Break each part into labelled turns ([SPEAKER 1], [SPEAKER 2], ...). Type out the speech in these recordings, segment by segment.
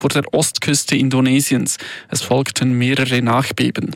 [SPEAKER 1] vor der Ostküste Indonesiens. Es folgten mehrere Nachbeben.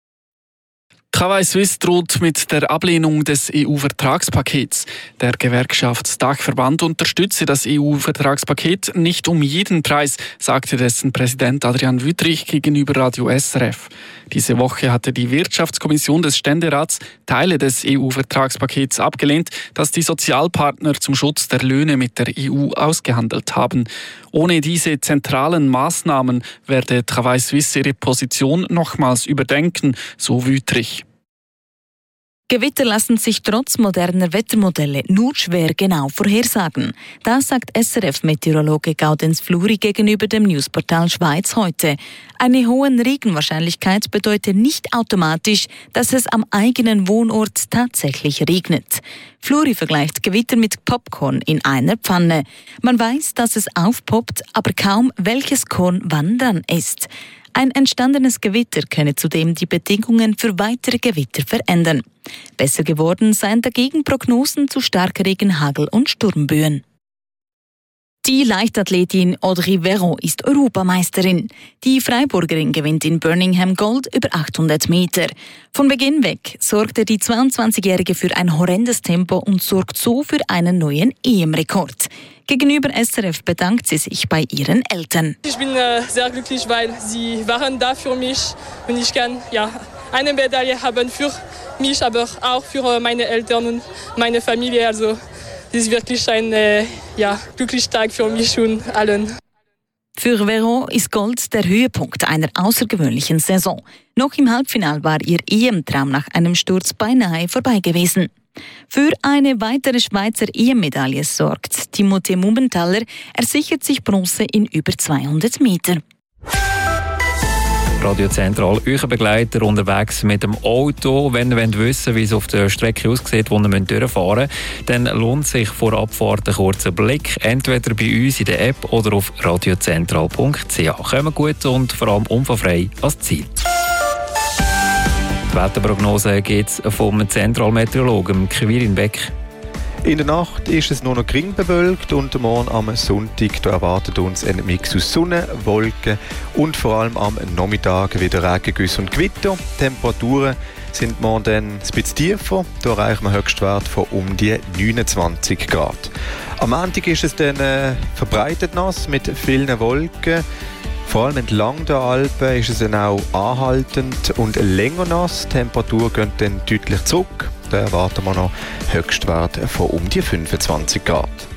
[SPEAKER 1] Travail Suisse droht mit der Ablehnung des EU-Vertragspakets. Der Gewerkschaftsdachverband unterstütze das EU-Vertragspaket nicht um jeden Preis, sagte dessen Präsident Adrian Wüthrich gegenüber Radio SRF. Diese Woche hatte die Wirtschaftskommission des Ständerats Teile des EU-Vertragspakets abgelehnt, das die Sozialpartner zum Schutz der Löhne mit der EU ausgehandelt haben. Ohne diese zentralen Maßnahmen werde Travail Suisse ihre Position nochmals überdenken, so Wüthrich.
[SPEAKER 2] Gewitter lassen sich trotz moderner Wettermodelle nur schwer genau vorhersagen. Das sagt SRF-Meteorologe Gaudenz Fluri gegenüber dem Newsportal Schweiz heute. Eine hohe Regenwahrscheinlichkeit bedeutet nicht automatisch, dass es am eigenen Wohnort tatsächlich regnet. Fluri vergleicht Gewitter mit Popcorn in einer Pfanne. Man weiß, dass es aufpoppt, aber kaum welches Korn wann dran ist. Ein entstandenes Gewitter könne zudem die Bedingungen für weitere Gewitter verändern. Besser geworden seien dagegen Prognosen zu Starkregen, Hagel und Sturmböen. Die Leichtathletin Audrey Veron ist Europameisterin. Die Freiburgerin gewinnt in Birmingham Gold über 800 Meter. Von Beginn weg sorgte die 22-Jährige für ein horrendes Tempo und sorgt so für einen neuen EM-Rekord. Gegenüber SRF bedankt sie sich bei ihren Eltern.
[SPEAKER 3] Ich bin sehr glücklich, weil sie waren da für mich und ich kann eine Medaille haben für mich, aber auch für meine Eltern und meine Familie. Also das ist wirklich ein glücklicher Tag für mich und allen.
[SPEAKER 2] Für Veron ist Gold der Höhepunkt einer außergewöhnlichen Saison. Noch im Halbfinale war ihr EM-Traum nach einem Sturz beinahe vorbei gewesen. Für eine weitere Schweizer EM-Medaille sorgt Timothée Mumenthaler. Er sichert sich Bronze in über 200 Meter.
[SPEAKER 4] Radio Zentral, euer Begleiter unterwegs mit dem Auto. Wenn ihr wissen wollt, wie es auf der Strecke aussieht, wo ihr durchfahren müsst, dann lohnt sich vor Abfahrt ein kurzer Blick. Entweder bei uns in der App oder auf radiozentral.ch. Kommen gut und vor allem unfallfrei ans Ziel. Die Wetterprognose gibt es vom Zentralmeteorologen Quirin Beck.
[SPEAKER 5] In der Nacht ist es nur noch gering bewölkt und morgen am Sonntag da erwartet uns ein Mix aus Sonne, Wolken und vor allem am Nachmittag wieder Regengüsse und Gewitter. Die Temperaturen sind morgen dann ein bisschen tiefer, da erreichen wir Höchstwert von um die 29 Grad. Am Montag ist es dann verbreitet nass mit vielen Wolken. Vor allem entlang der Alpen ist es dann auch anhaltend und länger nass. Die Temperatur geht dann deutlich zurück. Da erwarten wir noch Höchstwerte von um die 25 Grad.